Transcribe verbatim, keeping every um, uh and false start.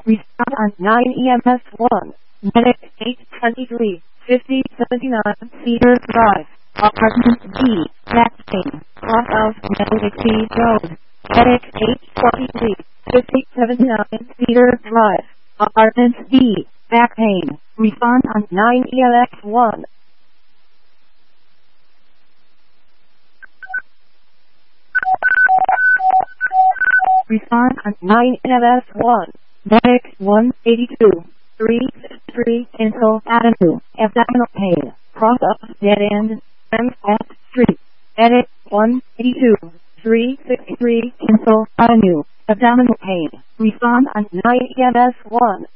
Respond on nine E M S one. Medic eight twenty-three, fifty seventy-nine Cedar Drive. Apartment B. Back pain. Cross of Medic C Road. Medic eight twenty-three, fifty seventy-nine Cedar Drive. Apartment B. Back pain. Respond on nine E M S one. Respond on nine E M S one. Medic one eighty-two, three sixty-three Tinsel Avenue. Abdominal pain. Cross up dead end. M S Street. Medic one eighty-two, three sixty-three Tinsel Avenue. Abdominal pain. Respond on nine E M S one.